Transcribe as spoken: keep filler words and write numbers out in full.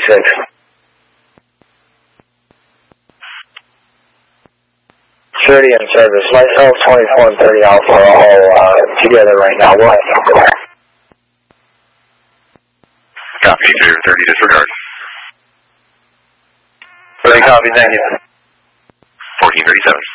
six. thirty in service. Myself, twenty-four and thirty Alpha are all uh, together right now. We'll have no clear. Copy, thirty disregard. thirty copy, thank you. fourteen thirty-seven.